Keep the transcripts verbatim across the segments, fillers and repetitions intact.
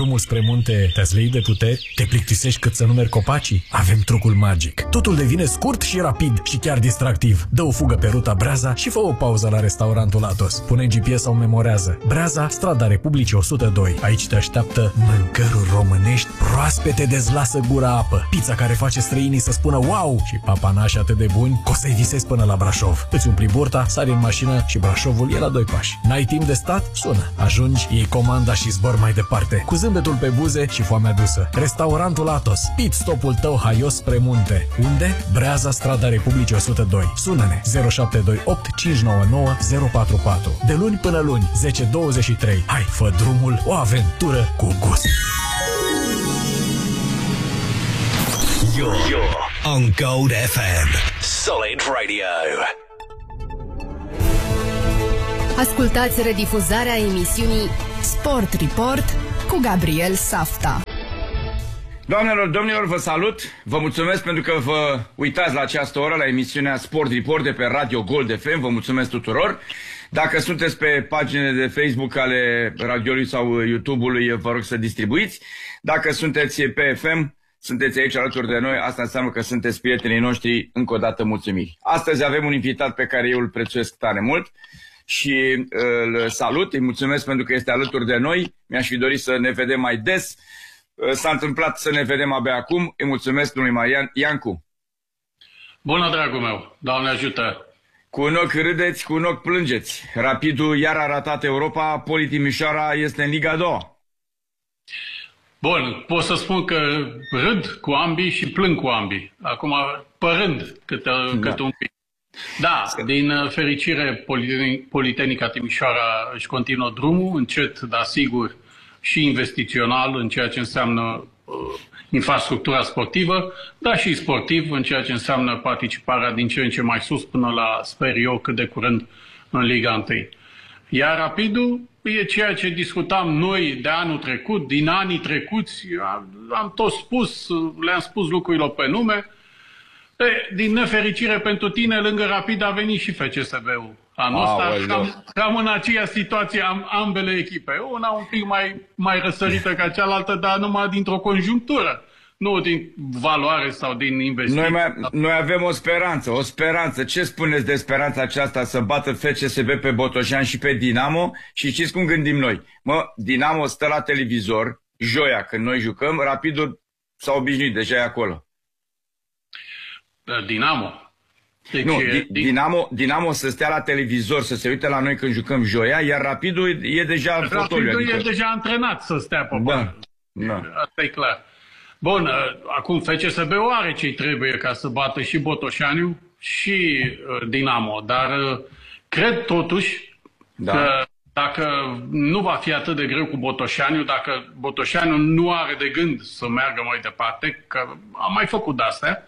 drumul spre munte, te-ați leit de puteri? Te plictisești cât să numeri copacii? Avem trucul magic. Totul devine scurt și rapid și chiar distractiv. Dă o fugă pe ruta Breaza și fă o pauză la restaurantul Atos. Pune G P S sau memorează. Breaza, strada Republicii o sută doi. Aici te așteaptă mâncăruri românești proaspete, dezlasă gura apă. Pizza care face străinii să spună wow și papanași atât de buni că o să-i visezi până la Brașov. Îți umpli burta, sari în mașină și Brașovul e la doi pași. N-ai timp de stat? Sună. Ajungi, iei comanda și zbor mai departe. Cu zâmbetul pe buze și foamea dusă. Restaurantul Atos. Pit stopul tău haios spre munte. Unde? Breaza, strada Republicii o sută doi. Sună-ne zero șapte doi opt cinci nouă nouă zero patru patru. De luni până luni, zece douăzeci și trei. Hai, fă drumul, o aventură cu gust. You're, you're on Gold F M. Solid Radio. Ascultați redifuzarea emisiunii Sport Report cu Gabriel Safta. Doamnelor, domnilor, vă salut! Vă mulțumesc pentru că vă uitați la această oră la emisiunea Sport Report de pe Radio Gold F M. Vă mulțumesc tuturor! Dacă sunteți pe paginile de Facebook ale radioului sau YouTube-ului, vă rog să distribuiți. Dacă sunteți pe F M, sunteți aici alături de noi, asta înseamnă că sunteți prietenii noștri. Încă o dată mulțumiri. Astăzi avem un invitat pe care eu îl prețuiesc tare mult și îl salut, îi mulțumesc pentru că este alături de noi. Mi-aș fi dorit să ne vedem mai des. S-a întâmplat să ne vedem abia acum. Îi mulțumesc domnului Marian Iancu. Bună, dragul meu, Doamne ajută! Cu un ochi râdeți, cu un ochi plângeți. Rapidul iar a ratat Europa, Poli Timișoara este în Liga a doua. Bun, pot să spun că râd cu ambii și plâng cu ambii. Acum, părând câte, da. câte un pic. Da, din fericire, Politehnica Timișoara își continuă drumul, încet, dar sigur, și investițional în ceea ce înseamnă uh, infrastructura sportivă, dar și sportiv în ceea ce înseamnă participarea din ce în ce mai sus până la, sper eu, cât de curând în Liga unu. Iar Rapidul e ceea ce discutam noi de anul trecut, din anii trecuți, am tot spus, le-am spus lucrurilor pe nume. E, din nefericire pentru tine, lângă Rapid a venit și F C S B-ul. Anul ăsta cam, cam în aceea situație am ambele echipe. Una un pic mai, mai răsărită ca cealaltă, dar numai dintr-o conjunctură. Nu din valoare sau din investiții. Noi, mai, noi avem o speranță, o speranță. Ce spuneți de speranța aceasta să bată F C S B pe Botoșani și pe Dinamo? Și știți cum gândim noi? Mă, Dinamo stă la televizor, joia când noi jucăm, Rapidul s-a obișnuit, deja e acolo. Dinamo? Deci, nu, din... Dinamo, Dinamo să stea la televizor, să se uite la noi când jucăm joia, iar Rapidul e deja în fotoliu. Rapidul adică... e deja antrenat să stea pe da, da. Asta e clar. Bun, acum F C S B-ul are ce-i trebuie ca să bată și Botoșaniu și Dinamo, dar cred totuși da. că dacă nu va fi atât de greu cu Botoșaniu, dacă Botoșaniu nu are de gând să meargă mai departe, că am mai făcut de-astea,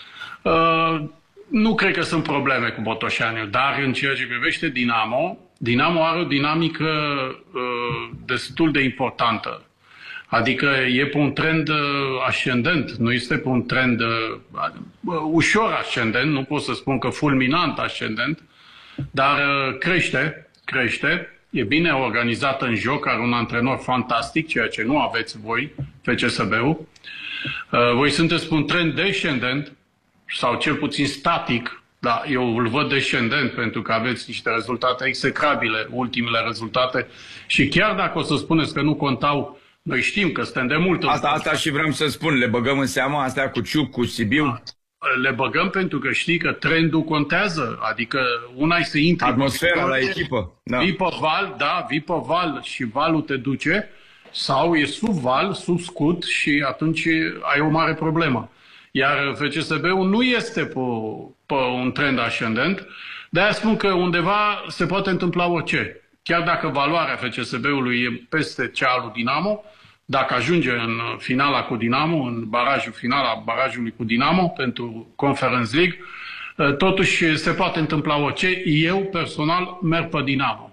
uh, nu cred că sunt probleme cu Botoșaniu, dar în ceea ce privește Dinamo, Dinamo are o dinamică uh, destul de importantă. Adică e pe un trend uh, ascendent, nu este pe un trend uh, uh, ușor ascendent, nu pot să spun că fulminant ascendent, dar uh, crește, crește, e bine organizată în joc, are un antrenor fantastic, ceea ce nu aveți voi, F C S B-ul. Uh, voi sunteți pe un trend descendent, sau cel puțin static, dar eu îl văd descendent pentru că aveți niște rezultate execrabile, ultimele rezultate. Și chiar dacă o să spuneți că nu contau, noi știm că suntem de mult. Asta, asta și vreau să spun, le băgăm în seamă astea cu Ciuc, cu Sibiu? Le băgăm pentru că știi că trendul contează, adică una e să intri... Atmosfera la echipă. Da. Vii pe val, da, vii pe val și valul te duce, sau e sub val, sub scut și atunci ai o mare problemă. Iar F C S B-ul nu este pe, pe un trend ascendent, de-aia spun că undeva se poate întâmpla orice. Chiar dacă valoarea F C S B-ului e peste cea a lui Dinamo, dacă ajunge în finala cu Dinamo, în barajul final al barajului cu Dinamo pentru Conference League, totuși se poate întâmpla orice. Eu personal merg pe Dinamo.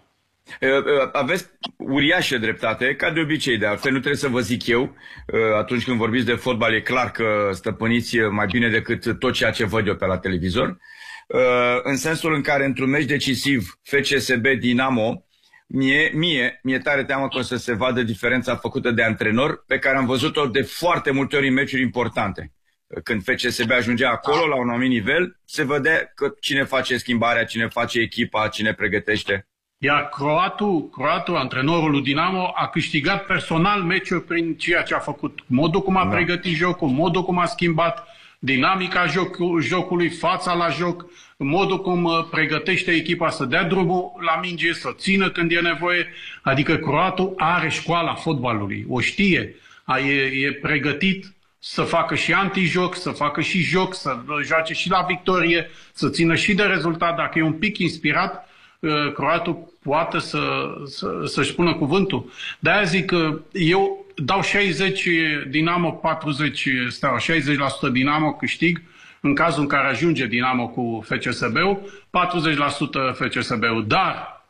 Aveți uriașă dreptate, ca de obicei, de altfel nu trebuie să vă zic eu. Atunci când vorbiți de fotbal e clar că stăpâniți mai bine decât tot ceea ce văd eu pe la televizor. În sensul în care într-un meci decisiv F C S B Dinamo, Mie, mie, mie tare teamă că o să se vadă diferența făcută de antrenor, pe care am văzut-o de foarte multe ori în meciuri importante. Când F C S B ajungea acolo, la un anumit nivel, se vedea că cine face schimbarea, cine face echipa, cine pregătește. Iar croatul, croatul, antrenorul lui Dinamo, a câștigat personal meciuri prin ceea ce a făcut. Modul cum a da. pregătit jocul, modul cum a schimbat dinamica jocul, jocului, fața la joc, modul cum pregătește echipa să dea drumul la minge, să țină când e nevoie. Adică croatul are școala fotbalului, o știe, e, e pregătit să facă și antijoc, să facă și joc, să joace și la victorie, să țină și de rezultat. Dacă e un pic inspirat, croatul poate să, să, să-și pună cuvântul. De-aia zic că eu dau șaizeci Dinamo, patruzeci Steaua, șaizeci la sută Dinamo câștig, în cazul în care ajunge Dinamo cu F C S B-ul, patruzeci la sută F C S B-ul. Dar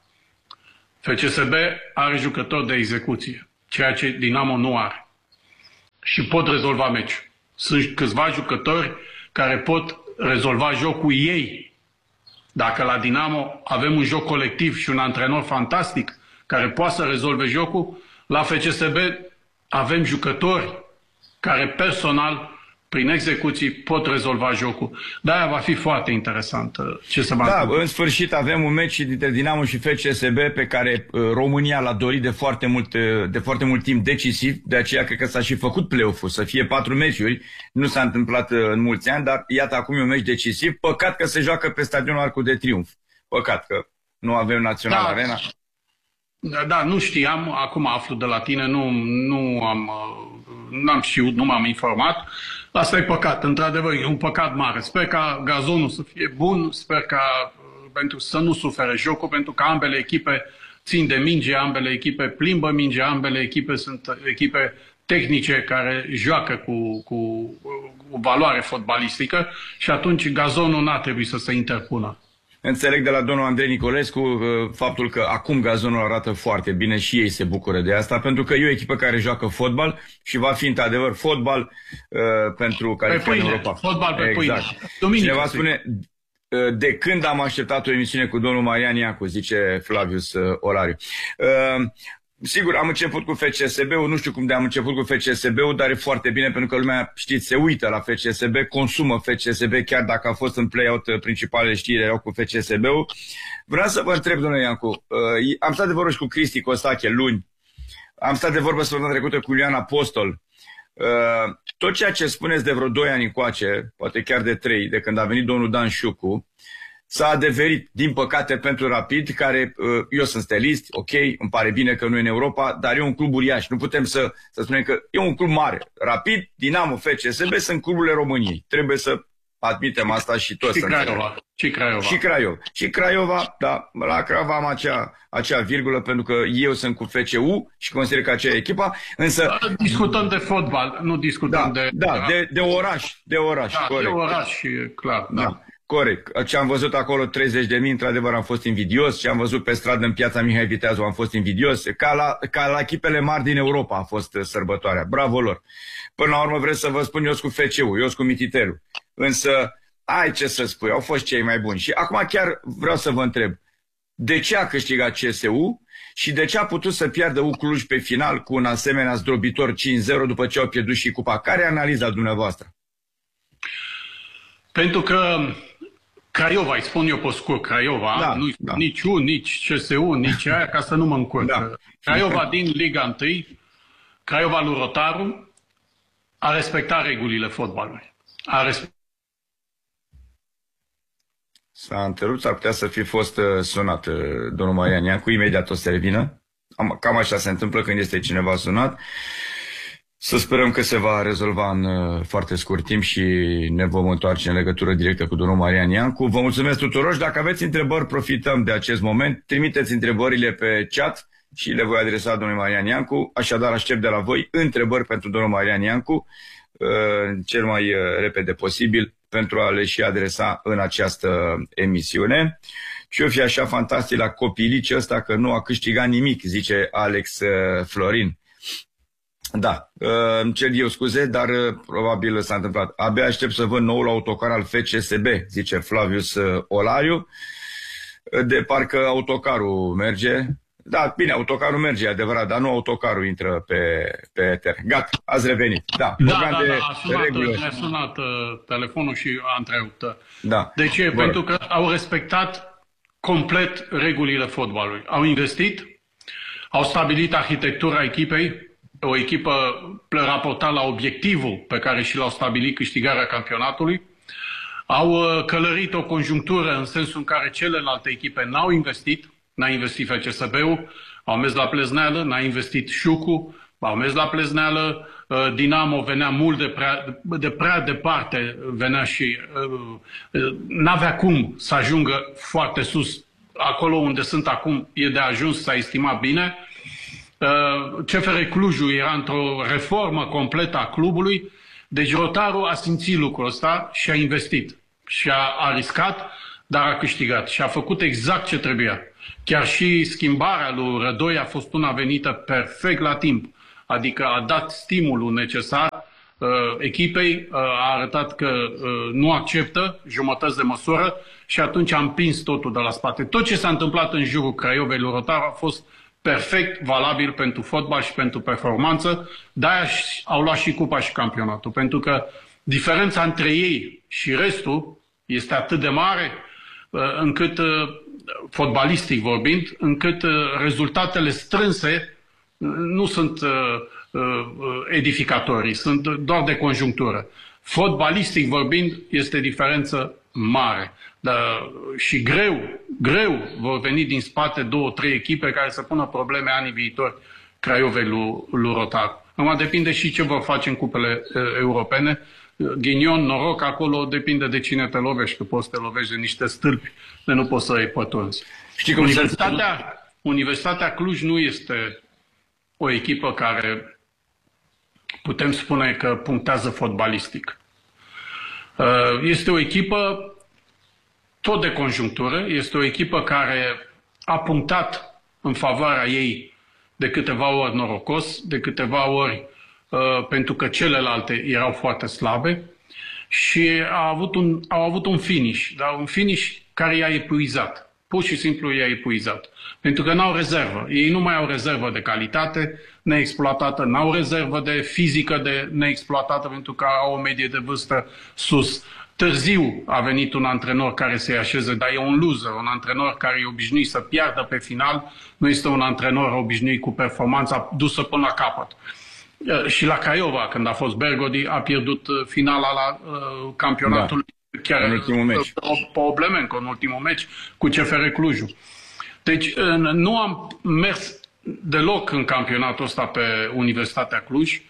F C S B are jucători de execuție, ceea ce Dinamo nu are. Și pot rezolva meciul. Sunt câțiva jucători care pot rezolva jocul ei. Dacă la Dinamo avem un joc colectiv și un antrenor fantastic care poate să rezolve jocul, la F C S B avem jucători care personal, prin execuții, pot rezolva jocul. De-aia va fi foarte interesant ce se va Da, întâmpla. în sfârșit avem un meci dintre Dinamo și F C S B pe care uh, România l-a dorit de foarte mult, uh, de foarte mult timp decisiv, de aceea cred că s-a și făcut play-off-ul, să fie patru meciuri. Nu s-a întâmplat uh, în mulți ani, dar iată acum e un meci decisiv. Păcat că se joacă pe stadionul Arcul de Triunf. Păcat că nu avem Național Da. Arena. Da, da, nu știam, acum aflu de la tine, nu, nu am, n-am știut, nu m-am informat. Asta e păcat, într-adevăr, e un păcat mare. Sper ca gazonul să fie bun, sper ca pentru să nu sufere jocul, pentru că ambele echipe țin de minge, ambele echipe plimbă minge, ambele echipe sunt echipe tehnice care joacă cu, cu, cu valoare fotbalistică și atunci gazonul n-ar trebui să se interpună. Înțeleg de la domnul Andrei Nicolescu uh, faptul că acum gazonul arată foarte bine și ei se bucură de asta, pentru că e o echipă care joacă fotbal și va fi într-adevăr fotbal uh, pentru calificarea în Europa. Fotbal pe exact. pâine. Cineva spune, uh, de când am așteptat o emisiune cu domnul Marian Iancu, zice Flavius uh, Olariu. Uh, Sigur, am început cu F C S B-ul, nu știu cum de am început cu F C S B-ul, dar e foarte bine pentru că lumea, știți, se uită la F C S B, consumă F C S B, chiar dacă a fost în play-out principalele știri erau cu F C S B-ul. Vreau să vă întreb, domnule Iancu, uh, am stat de vorbă și cu Cristi Costache luni, am stat de vorbă săptămâna trecută cu Iulian Apostol. Uh, tot ceea ce spuneți de vreo doi ani încoace, poate chiar de trei, de când a venit domnul Dan Șucu, s-a adeverit, din păcate, pentru Rapid, care, eu sunt stelist, ok, îmi pare bine că nu e în Europa, dar e un club uriaș. Nu putem să, să spunem că e un club mare. Rapid, Dinamo, F C S B sunt cluburile României. Trebuie să admitem asta și toți. Și Craiova. Și Craiova. Și Craiova. Și Craiova, da, la Craiova am acea, acea virgulă, pentru că eu sunt cu F C U și consider că aceea e echipa, însă... Discutăm de fotbal, nu discutăm da, de... Da, de, de oraș, de oraș, da, corect. de oraș, clar, da. da. Corect. Ce am văzut acolo, treizeci de mii, într-adevăr am fost invidios. Ce am văzut pe stradă în piața Mihai Viteazu am fost invidios. Ca la, ca la echipele mari din Europa a fost sărbătoarea. Bravo lor. Până la urmă vreți să vă spun, eu cu F C U, eu cu Mititelu. Însă, ai ce să spui, au fost cei mai buni. Și acum chiar vreau să vă întreb, de ce a câștigat C S U și de ce a putut să piardă U Cluj pe final cu un asemenea zdrobitor cinci zero după ce au pierdut și cupa? Care e analiza dumneavoastră? Pentru că Craiova, îi spun eu pe scurt, Craiova, da, nu da. nici U, nici C S U, nici aia, ca să nu mă încurc. Da. Craiova din Liga unu, Craiova lui Rotaru, a respectat regulile fotbalului. A respectat. S-a întrerupt, s-ar putea să fi fost uh, sunat uh, domnul Marian Iancu, imediat o să revină. Am, cam așa se întâmplă când este cineva sunat. Să sperăm că se va rezolva în uh, foarte scurt timp și ne vom întoarce în legătură directă cu domnul Marian Iancu. Vă mulțumesc tuturor și dacă aveți întrebări, profităm de acest moment. Trimiteți întrebările pe chat și le voi adresa domnului Marian Iancu. Așadar, aștept de la voi întrebări pentru domnul Marian Iancu uh, cel mai uh, repede posibil pentru a le și adresa în această emisiune. Și eu fi așa fantastic la copilicii ăsta că nu a câștigat nimic, zice Alex uh, Florin. Da, uh, îmi cer eu scuze, dar uh, probabil s-a întâmplat. Abia aștept să văd noul autocar al F C S B, zice Flavius uh, Olariu. De parcă autocarul merge, Da, bine, autocarul merge, adevărat, dar nu autocarul intră pe, pe eter. Gata, ați revenit. Da, da, da, de, da, a sunat, regulă. mi-a sunat uh, telefonul și a întrerupt. Da. De ce? Bă. Pentru că au respectat complet regulile fotbalului. Au investit, au stabilit arhitectura echipei, o echipă raportat la obiectivul pe care și l-au stabilit, câștigarea campionatului. Au uh, călărit o conjunctură în sensul în care celelalte echipe n-au investit, n-a investit F C S B-ul, au mers la plezneală, n-a investit Șucu, au mers la plezneală, uh, Dinamo venea mult de prea, de prea departe, venea și uh, uh, n-avea cum să ajungă foarte sus. Acolo unde sunt acum e de ajuns, s-a estimat bine. Uh, C F R Clujul era într-o reformă completă a clubului, deci Rotaru a simțit lucrul ăsta și a investit. Și a, a riscat, dar a câștigat. Și a făcut exact ce trebuia. Chiar și schimbarea lui Rădoi a fost una venită perfect la timp. Adică a dat stimulul necesar uh, echipei, uh, a arătat că uh, nu acceptă jumătăți de măsură și atunci a împins totul de la spate. Tot ce s-a întâmplat în jurul Craiovei lui Rotaru a fost perfect valabil pentru fotbal și pentru performanță. De-aia au luat și cupa și campionatul. Pentru că diferența între ei și restul este atât de mare încât, fotbalistic vorbind, încât rezultatele strânse nu sunt edificatorii, sunt doar de conjunctură. Fotbalistic vorbind, este diferență mare. Dar și greu, greu vor veni din spate două, trei echipe care să pună probleme anii viitori Craiovei lui, lui Rotaru. Acum depinde și ce vor face în cupele uh, europene. Ghinion, noroc, acolo depinde de cine te lovești, că poți să te lovești de niște stâlpi, de nu poți să îi pătrunzi. Știi cum Universitatea, Universitatea Cluj nu este o echipă care putem spune că punctează fotbalistic. Este o echipă tot de conjunctură, este o echipă care a punctat în favoarea ei de câteva ori norocos, de câteva ori uh, pentru că celelalte erau foarte slabe și a avut un, au avut un finish, dar un finish care i-a epuizat. Pur și simplu i-a epuizat. Pentru că n-au rezervă. Ei nu mai au rezervă de calitate neexploatată, n-au rezervă de fizică de neexploatată pentru că au o medie de vârstă sus. Târziu a venit un antrenor care să-i așeze, dar e un loser, un antrenor care e obișnuit să piardă pe final, nu este un antrenor obișnuit cu performanța dusă până la capăt. Și la Craiova, când a fost Bergodi, a pierdut finala la uh, campionatul, da, chiar în ultimul meci. Probleme în ultimul meci cu C F R Clujul. Deci nu am mers deloc în campionatul ăsta pe Universitatea Cluj,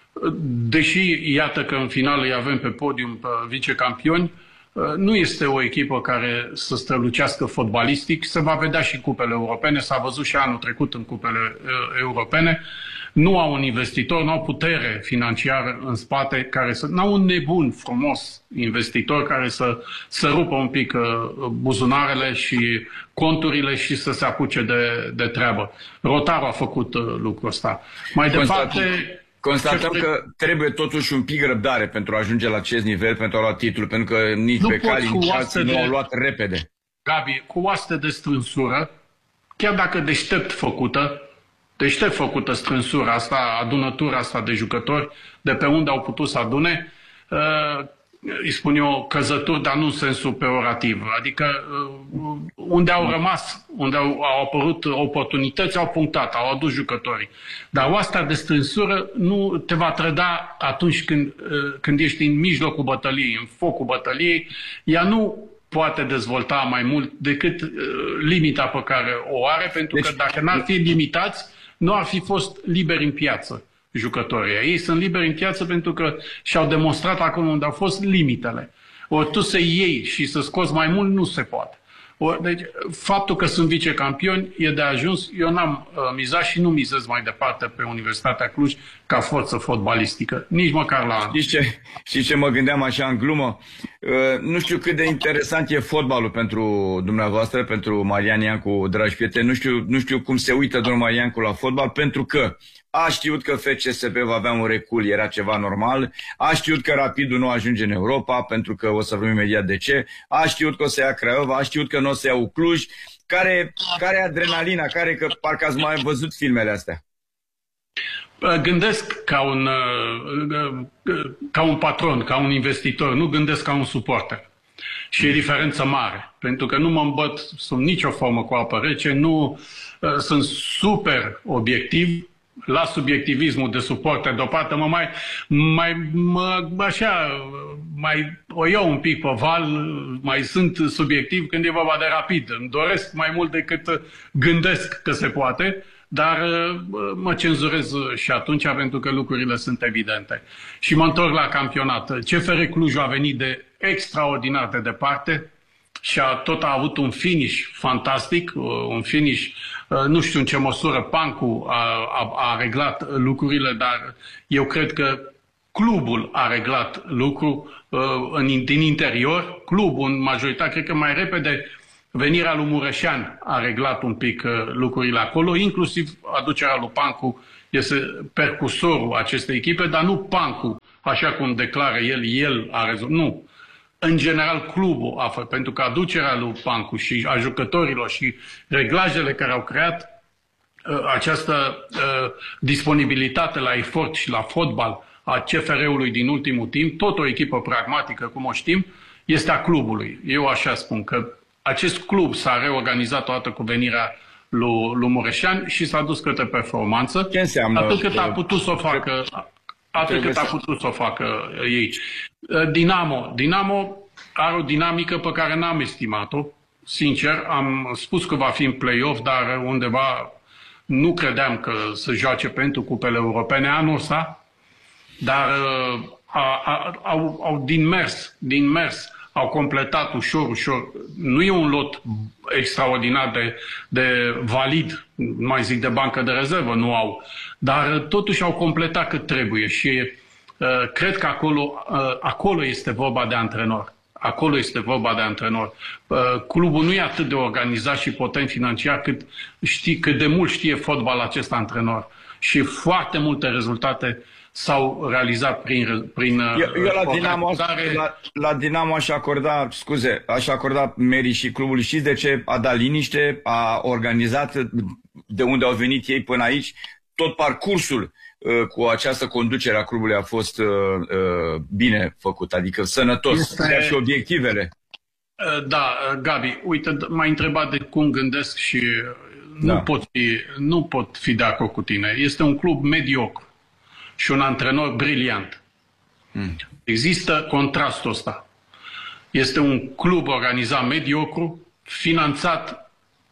deși iată că în final îi avem pe podium pe vicecampioni, nu este o echipă care să strălucească fotbalistic, se va vedea și cupele europene, s-a văzut și anul trecut în cupele europene. Nu au un investitor, nu au putere financiară în spate, care să, nu au un nebun frumos investitor care să, să rupă un pic buzunarele și conturile și să se apuce de, de treabă. Rotaru a făcut lucrul ăsta. Mai Constatăm, departe... Constatăm că trebuie totuși un pic răbdare pentru a ajunge la acest nivel, pentru a lua titlul, pentru că nici nu pe cali, nici alții nu de... au luat repede. Gabi, cu oaste de strânsură, chiar dacă deștept făcută, deștept făcută strânsura asta, adunătura asta de jucători, de pe unde au putut să adune, uh, îi spun eu căzături, dar nu în sensul peorativ. Adică uh, unde au rămas, unde au, au apărut oportunități, au punctat, au adus jucătorii. Dar oastea de strânsură nu te va trăda atunci când, uh, când ești în mijlocul bătăliei, în focul bătăliei. Ea nu poate dezvolta mai mult decât uh, limita pe care o are, pentru deci, că dacă n-ar fi limitați, nu ar fi fost liberi în piață jucătorii. Ei sunt liberi în piață pentru că și-au demonstrat acolo unde au fost limitele. Ori tu să iei și să scoți mai mult, nu se poate. Ori, deci, faptul că sunt vicecampioni e de ajuns. Eu n-am uh, mizat și nu mizez mai departe pe Universitatea Cluj ca forță fotbalistică. Nici măcar la anul. Știi ce, știi ce mă gândeam așa în glumă? Uh, nu știu cât de interesant e fotbalul pentru dumneavoastră, pentru Marian Iancu, dragi prieteni. Nu știu, nu știu cum se uită domnul Marian Iancu la fotbal, pentru că a știut că F C S B va avea un recul, era ceva normal, a știut că Rapidul nu ajunge în Europa, pentru că o să vorbim imediat de ce, a știut că o să ia Craiova, a știut că nu o să iau Cluj. Care, care adrenalina, care, că parcă ați mai văzut filmele astea? Gândesc ca un, ca un patron, ca un investitor, nu gândesc ca un suporter. Și e diferență mare, pentru că nu mă îmbăt sub nicio formă cu apă rece, nu sunt super obiectiv, la subiectivismul de suporter deoparte, mă mai, mai mă, așa, mai o iau un pic pe val, mai sunt subiectiv când e vorba de Rapid. Îmi doresc mai mult decât gândesc că se poate, dar mă cenzurez și atunci pentru că lucrurile sunt evidente. Și mă întorc la campionat. C F R Clujul a venit de extraordinar de departe și a tot a avut un finish fantastic, un finish, nu știu în ce măsură Pancu a, a, a reglat lucrurile, dar eu cred că clubul a reglat lucru în, din interior. Clubul, în majoritate, cred că mai repede venirea lui Mureșan a reglat un pic lucrurile acolo, inclusiv aducerea lui Pancu este percusorul acestei echipe, dar nu Pancu, așa cum declară el, el a rezolvat. Nu. În general, clubul a făcut, pentru că aducerea lui Pancu și a jucătorilor și reglajele care au creat această uh, disponibilitate la efort și la fotbal a C F R-ului din ultimul timp, tot o echipă pragmatică, cum o știm, este a clubului. Eu așa spun că acest club s-a reorganizat odată cu venirea lui, lui Mureșan și s-a dus către performanță. Ce înseamnă? Atât cât a putut să o facă, atât cât a putut să o facă ei. Dinamo. Dinamo are o dinamică pe care n-am estimat-o. Sincer, am spus că va fi în play-off, dar undeva nu credeam că să joace pentru cupele europene anul ăsta. Dar a, a, au, au din mers, din mers. Au completat ușor, ușor. Nu e un lot extraordinar de, de valid, nu mai zic de bancă de rezervă, nu au. Dar totuși au completat cât trebuie și uh, cred că acolo, uh, acolo este vorba de antrenor. Acolo este vorba de antrenor. Uh, clubul nu e atât de organizat și potent financiar cât, știi, cât de mult știe fotbal acest antrenor. Și foarte multe rezultate s-au realizat prin... prin eu, eu la, Dinamo, la, la Dinamo aș acorda, scuze, aș acorda merii și clubului. Știți de ce? A dat liniște, a organizat de unde au venit ei până aici. Tot parcursul uh, cu această conducere a clubului a fost uh, uh, bine făcut, adică sănătos. Este... și obiectivele. Uh, da, Gabi, uite, m-ai întrebat de cum gândesc și da. nu, pot fi, nu pot fi de acord cu tine. Este un club mediocru și un antrenor briliant. Mm. Există contrastul ăsta. Este un club organizat mediocru, finanțat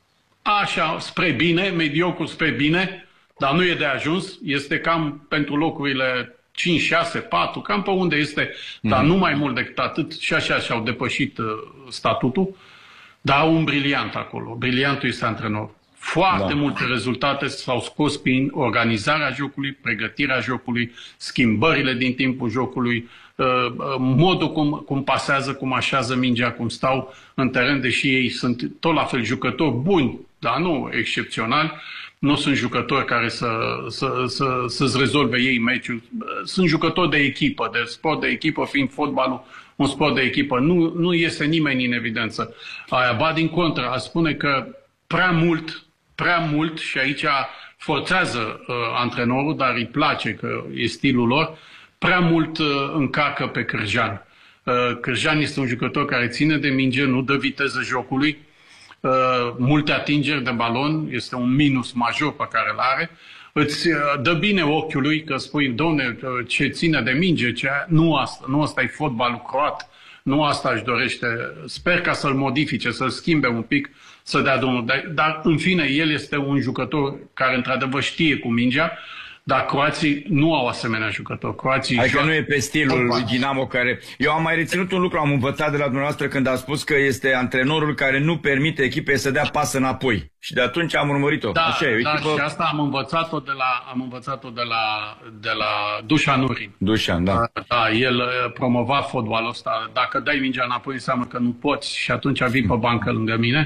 așa spre bine, mediocru spre bine, dar nu e de ajuns. Este cam pentru locurile cinci, șase, patru, cam pe unde este, mm. dar nu mai mult decât atât. Și așa și-au depășit uh, statutul. Dar au un briliant acolo. Briliantul este antrenor. Foarte da. multe rezultate s-au scos prin organizarea jocului, pregătirea jocului, schimbările din timpul jocului, modul cum, cum pasează, cum așează mingea, cum stau în teren, deși ei sunt tot la fel jucători buni, dar nu excepționali. Nu sunt jucători care să, să, să, să-ți rezolve ei meciul. Sunt jucători de echipă, de sport de echipă, fiind fotbalul un sport de echipă. Nu, nu iese nimeni în evidență. Aia, ba din contră, a spune că prea mult prea mult și aici forțează uh, antrenorul, dar îi place că e stilul lor, prea mult uh, încarcă pe Cârjan. Uh, Cârjan este un jucător care ține de minge, nu dă viteză jocului, uh, multe atingeri de balon, este un minus major pe care îl are. Îți uh, dă bine ochiului că spui, domne, uh, ce ține de minge, ce... nu asta, nu asta e fotbalul croat, nu asta își dorește. Sper ca să-l modifice, să-l schimbe un pic, să dea drumul. Dar, dar, în fine, el este un jucător care, într-adevăr, știe cu mingea, dar croații nu au asemenea jucători. Croații adică joacă... nu e pe stilul lui Dinamo care... Eu am mai reținut un lucru, am învățat de la dumneavoastră când a spus că este antrenorul care nu permite echipei să dea pas înapoi. Și de atunci am urmărit-o. Da, Așa, da echipă... și asta am învățat-o de la, am învățat-o de la, de la Dușan Urin. Dușan, da. Da, el promova fotbalul ăsta. Dacă dai mingea înapoi înseamnă că nu poți și atunci vii pe bancă lângă mine.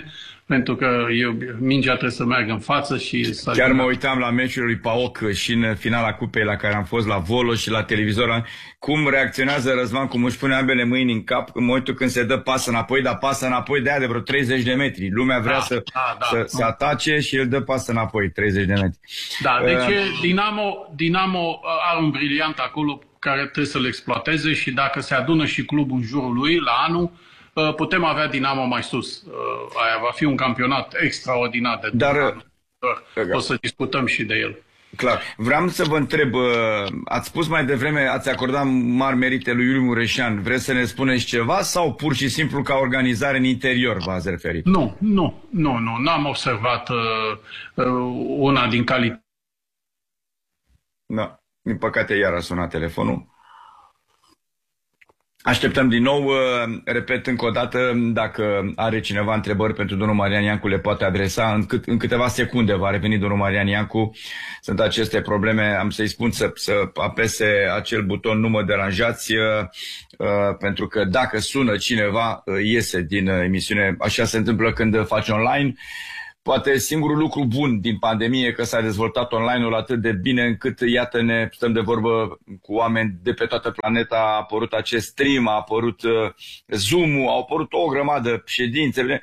pentru că eu, mingea trebuie să meargă în față și să... Chiar mă uitam la meciul lui Paok și în finala cupei la care am fost la Volo și la televizor, cum reacționează Răzvan, cum își pune ambele mâini în cap în momentul când se dă pas înapoi, dar pasă înapoi de aia de vreo treizeci de metri. Lumea vrea da, să, da, da. să se atace și el dă pas înapoi, treizeci de metri. Da, deci uh, Dinamo, Dinamo are un briliant acolo care trebuie să-l exploateze și dacă se adună și clubul în jurul lui la anul, putem avea Dinamo mai sus. Aia va fi un campionat extraordinar de Dar o să discutăm și de el. Clar. Vreau să vă întreb, ați spus mai devreme, ați acordat mari merite lui Iuliu Mureșan. Vreți să ne spuneți ceva sau pur și simplu ca organizare în interior v-ați referit? Nu, nu, nu, nu. N-am observat uh, una din calități. Da. Din păcate iar a sunat telefonul. Așteptăm din nou, repet încă o dată, dacă are cineva întrebări pentru domnul Marian Iancu, le poate adresa. În, cât, în câteva secunde va reveni domnul Marian Iancu. Sunt aceste probleme, am să-i spun să, să apese acel buton nu mă deranjați, uh, pentru că dacă sună cineva, uh, iese din emisiune. Așa se întâmplă când faci online. Poate singurul lucru bun din pandemie că s-a dezvoltat online-ul atât de bine încât, iată, ne stăm de vorbă cu oameni de pe toată planeta, a apărut acest stream, a apărut uh, Zoom-ul, au apărut o grămadă ședințe. Uh,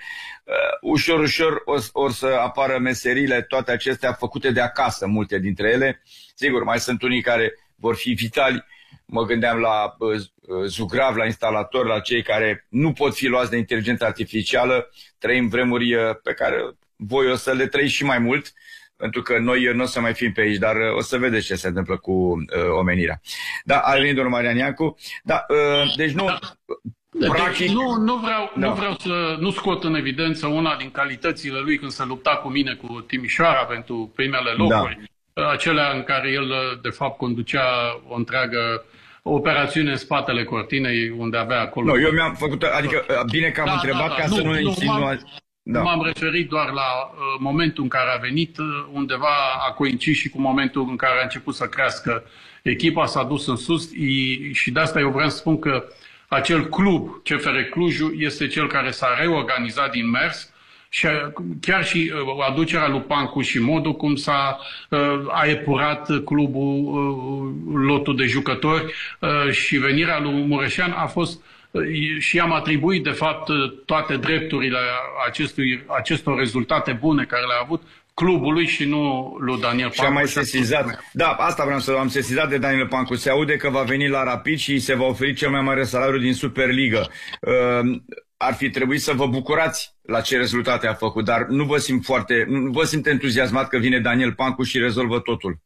ușor, ușor o, or să apară meserile, toate acestea făcute de acasă, multe dintre ele. Sigur, mai sunt unii care vor fi vitali. Mă gândeam la uh, zugrav, la instalatori, la cei care nu pot fi luați de inteligență artificială. Trăim vremuri uh, pe care voi o să le trăiți și mai mult, pentru că noi nu o să mai fim pe aici, dar o să vedeți ce se întâmplă cu uh, omenirea. Da, a venit domnul Marian Iancu. Da, uh, deci nu... Da. Practic... Deci nu, nu, vreau, da. nu vreau să nu scot în evidență una din calitățile lui când se lupta cu mine cu Timișoara pentru primele locuri. Da. Acelea în care el, de fapt, conducea o întreagă operațiune în spatele cortinei, unde avea acolo... Nu, eu mi-am făcut... Adică, bine că am da, întrebat da, da. ca nu, să nu ne insinua... Da. M-am referit doar la uh, momentul în care a venit, uh, undeva a coincis și cu momentul în care a început să crească echipa, s-a dus în sus i, și de asta eu vreau să spun că acel club, C F R Clujul, este cel care s-a reorganizat din mers și a, chiar și uh, aducerea lui Pancu și modul cum s-a uh, a epurat clubul, uh, lotul de jucători uh, și venirea lui Mureșan a fost și am atribuit, de fapt, toate drepturile acestui, acestor rezultate bune care le-a avut clubului și nu lui Daniel Pancu. Și am mai sesizat. Da, asta vreau să am sesizat de Daniel Pancu. Se aude că va veni la Rapid și se va oferi cel mai mare salariu din Superliga. Uh, ar fi trebuit să vă bucurați la ce rezultate a făcut, dar nu vă simt foarte, nu vă simt entuziasmat că vine Daniel Pancu și rezolvă totul.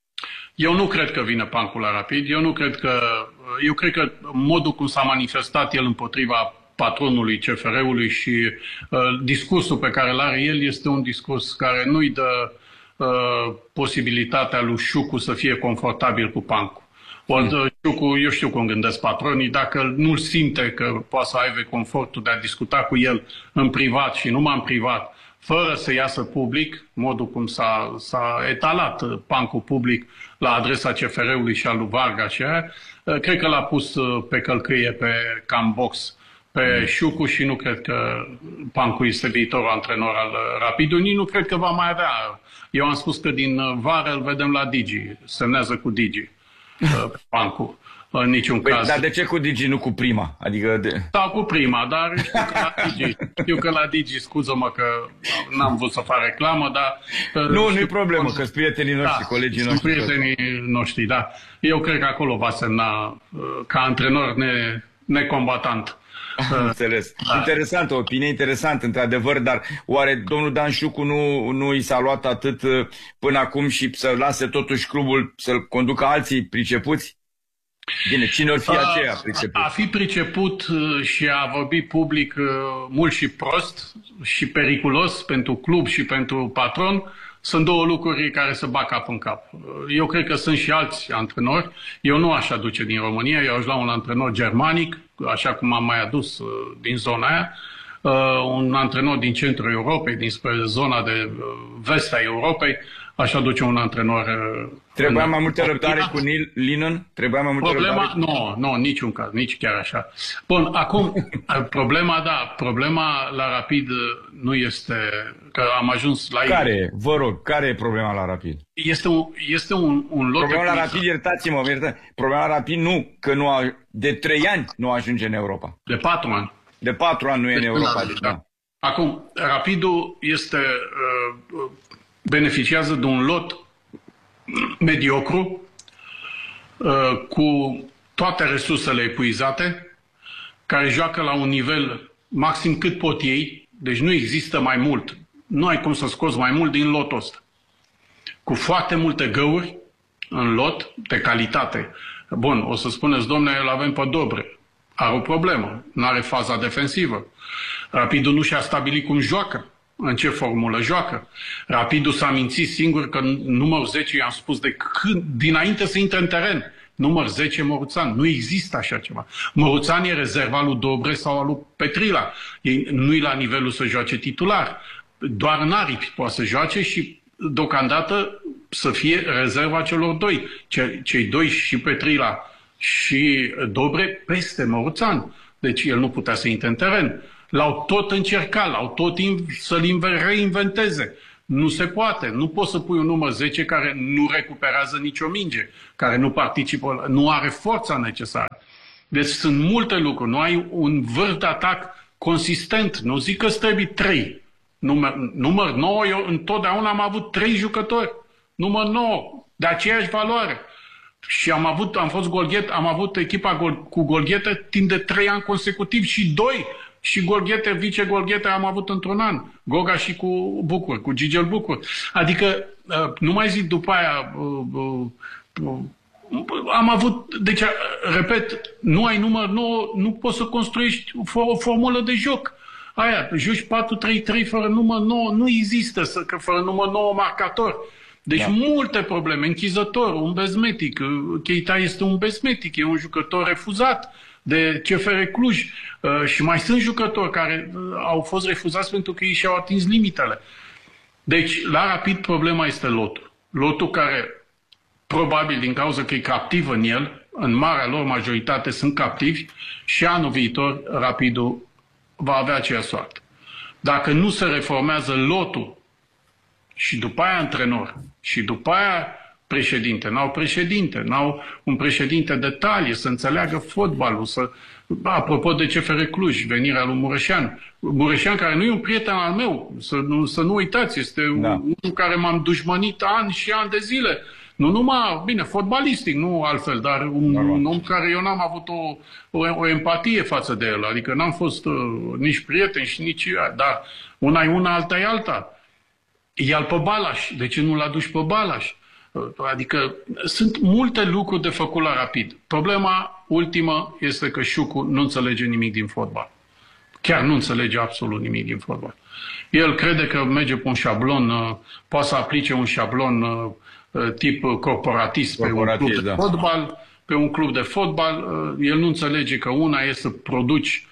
Eu nu cred că vine Pancu la Rapid. Eu nu cred că... Eu cred că modul cum s-a manifestat el împotriva patronului C F R-ului și uh, discursul pe care îl are el este un discurs care nu-i dă uh, posibilitatea lui Șucu să fie confortabil cu Pancu. Ori mm. Șucu, eu știu cum gândesc patronii, dacă nu-l simte că poate să aibă confortul de a discuta cu el în privat și numai în privat, fără să iasă public, modul cum s-a, s-a etalat Pancu public la adresa C F R-ului și al lui Varga și aia, cred că l-a pus pe călcâie, pe cam box, pe Șucu și nu cred că Pancu este viitorul antrenor al Rapidului. Nu cred că va mai avea. Eu am spus că din vară îl vedem la Digi, semnează cu Digi, Pancu. În niciun păi, caz. Dar de ce cu Digi, nu cu Prima? Adică de... Da, cu Prima, dar știu că la Digi, știu că la Digi, scuză-mă că n-am vrut să fac reclamă, dar... Nu, nu-i problemă, că sunt prietenii noștri, da, colegii noștri. Sunt prietenii noștri, da. Eu cred că acolo va semna ca antrenor ne, necombatant. Înțeles. Da. Interesantă, opinie interesantă, într-adevăr, dar oare domnul Dan Șucu nu, nu i s-a luat atât până acum și să lase totuși clubul să-l conducă alții pricepuți? Bine, cine or fi aceea priceput? A fi priceput și a vorbi public mult și prost și periculos pentru club și pentru patron sunt două lucruri care se bat cap în cap. Eu cred că sunt și alți antrenori. Eu nu aș aduce din România, eu aș lua un antrenor germanic, așa cum am mai adus din zona aia, un antrenor din centrul Europei, dinspre zona de vest a Europei, aș aduce un antrenor. Trebuia mai multă răbdare cu Neil Lennon? Trebuia mai multă problema, răbdare? Nu, nu, niciun caz, nici chiar așa. Bun, acum, problema, da, problema la Rapid nu este că am ajuns la... Care, vă rog, care e problema la Rapid? Este un, este un, un lot... Problema la Rapid, iertați-mă, iertați, problema la Rapid nu, că nu a, de trei ani nu ajunge în Europa. De patru ani. De patru ani nu e în Europa. Da. Da. Acum, Rapidul este, uh, beneficiază de un lot mediocru, uh, cu toate resursele epuizate, care joacă la un nivel maxim cât pot ei, deci nu există mai mult. Nu ai cum să scoți mai mult din lotul ăsta. Cu foarte multe găuri în lot, de calitate. Bun, o să spuneți, domne, îl avem pe Dobre. Are o problemă, nu are faza defensivă. Rapidul nu și-a stabilit cum joacă, în ce formulă joacă. Rapidul s-a mințit singur că numărul zece, i-am spus de când, dinainte să intre în teren, număr zece Moruțan. Nu există așa ceva. Moruțan e rezerva lui Dobre sau al lui Petrila. Nu-i la nivelul să joace titular. Doar în aripi poate să joace și deocamdată să fie rezerva celor doi. Ce, cei doi, și Petrila și Dobre, peste Moruțan. Deci el nu putea să intre în teren. L-au tot încercat, l-au tot să-l reinventeze. Nu se poate. Nu poți să pui un număr zece care nu recuperează nicio minge, care nu participă, nu are forța necesară. Deci sunt multe lucruri. Nu ai un vârf de atac consistent. Nu zic că trebuie trei. Număr, număr nouă, eu întotdeauna am avut trei jucători. Număr nouă, de aceeași valoare. Și am avut, am fost Golghet, am avut echipa gol, cu Golghete timp de trei ani consecutiv și doi. Și Golghete, vice-Golghete am avut într-un an. Goga și cu Bucur, cu Gigel Bucur. Adică, nu mai zic după aia, am avut, deci, repet, nu ai număr nouă, nu poți să construiești o formulă de joc. Aia, joci patru trei trei fără număr nouă, nu există, să, că fără număr nouă marcator. Deci da. Multe probleme, închizător, un bezmetic, Keita este un bezmetic, e un jucător refuzat de C F R Cluj uh, și mai sunt jucători care uh, au fost refuzați pentru că ei și-au atins limitele. Deci, la Rapid, problema este lotul. Lotul care, probabil din cauza că e captiv în el, în marea lor majoritate sunt captivi și anul viitor Rapidul va avea aceeași soartă. Dacă nu se reformează lotul și după aia antrenor și după aia președinte, n-au președinte, n-au un președinte de talie, să înțeleagă fotbalul, să... Apropo de C F R Cluj, venirea lui Mureșan. Mureșan, care nu e un prieten al meu, să nu, să nu uitați, este da. unul care m-am dușmănit ani și ani de zile. Nu numai, bine, fotbalistic, nu altfel, dar un, un om care eu n-am avut o, o, o empatie față de el. Adică n-am fost uh, nici prieten și nici... Dar una e una, alta e alta. Ia-l pe Balaș. De ce nu-l aduci pe Balaș? Adică sunt multe lucruri de făcut la Rapid. Problema ultimă este că Șucu nu înțelege nimic din fotbal. Chiar nu înțelege absolut nimic din fotbal. El crede că merge pe un șablon, poate să aplice un șablon tip corporatist pe un club de fotbal, pe un club de fotbal. El nu înțelege că una e să produci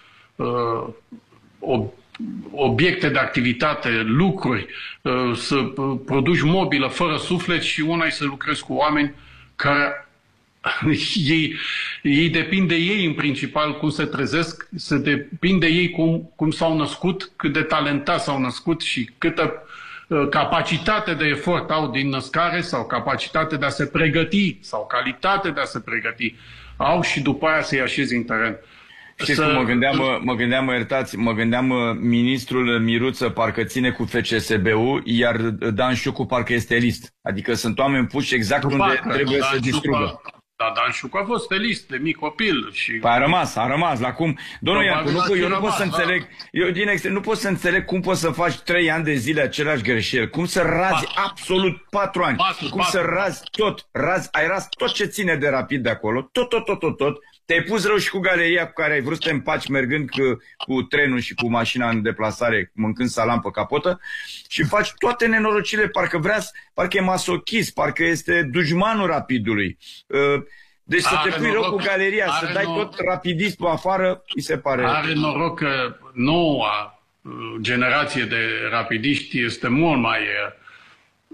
o obiecte de activitate, lucruri, să produci mobilă fără suflet și una e să lucrezi cu oameni care ei, ei depind de ei în principal cum se trezesc, se depinde de ei cum, cum s-au născut, cât de talentați s-au născut și câtă capacitate de efort au din născare sau capacitate de a se pregăti sau calitate de a se pregăti au și după aia să-i așezi în teren. Știți cum mă gândeam, mă gândeam, mă iertați, mă gândeam ministrul Miruță parcă ține cu F C S B-ul, iar Dan Șucu parcă este list. Adică sunt oameni puși exact unde parcă, trebuie Dan să distrugă. Da, Dan Șucu a fost elist de mic copil. Și... Păi a rămas, a rămas. La cum... Domnul Iancu, nu, eu nu pot să înțeleg, da. eu din extrem, nu pot să înțeleg cum poți să faci trei ani de zile același greșeli. Cum să razi patru. absolut patru ani. Patru, cum patru. să razi tot. Razi, ai raz tot ce ține de Rapid de acolo. Tot, tot, tot, tot, tot. Te-ai pus rău și cu galeria cu care ai vrut să te împaci mergând cu, cu trenul și cu mașina în deplasare, mâncând salam pe capotă și faci toate nenorocile, parcă vrea, parcă e masochist, parcă este dușmanul Rapidului. Deci să are te pui rău cu galeria, să dai noroc, tot rapidist pe afară, îi se pare... Are noroc că noua generație de rapidiști este mult mai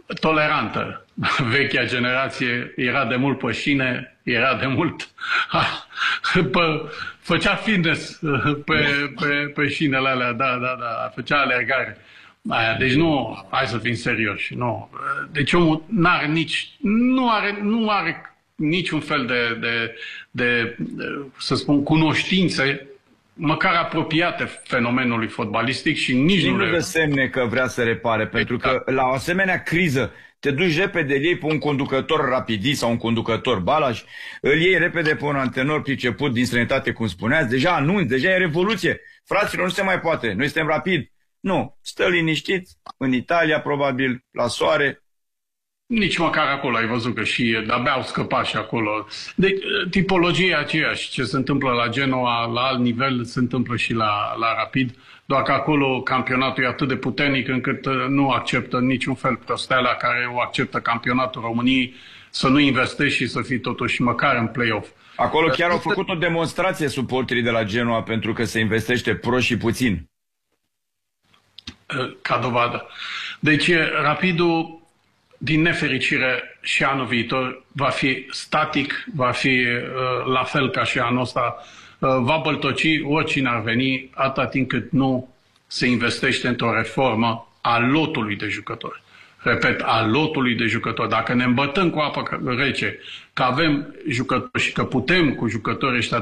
tolerantă. Vechea generație era de mult pe șine, era de mult... Pe, făcea fitness pe, pe, pe șinele alea, da, da, da, făcea alergare. Aia, deci nu, hai să fim serioși, nu. Deci omul n-are nici, nu are, nu are niciun fel de, de, de, de, să spun, cunoștințe măcar apropiate fenomenului fotbalistic și nici nu le... le... de semne că vrea să repare, pentru că la o asemenea criză te duci repede, îl iei pe un conducător rapidist sau un conducător Balaj, îl iei repede pe un antenor priceput din străinătate, cum spuneați, deja anunți, deja e revoluție. Fraților, nu se mai poate, noi suntem rapid. Nu, stă liniștit, în Italia, probabil, la soare. Nici măcar acolo ai văzut că și de-abia au scăpat și acolo. Deci, tipologia aceeași, ce se întâmplă la Genoa, la alt nivel, se întâmplă și la, la Rapid, doar că acolo campionatul e atât de puternic încât nu acceptă niciun fel prosteala care o acceptă campionatul României, să nu investești și să fii totuși măcar în play-off. Acolo chiar au făcut o demonstrație suporterii de la Genoa pentru că se investește prost și puțin. Ca dovadă. Deci, Rapidul, din nefericire, și anul viitor va fi static, va fi uh, la fel ca și anul ăsta, uh, va băltoci oricine ar veni, atâta timp cât nu se investește într-o reformă a lotului de jucători. Repet, a lotului de jucători. Dacă ne îmbătăm cu apă rece că avem jucători și că putem cu jucătorii ăștia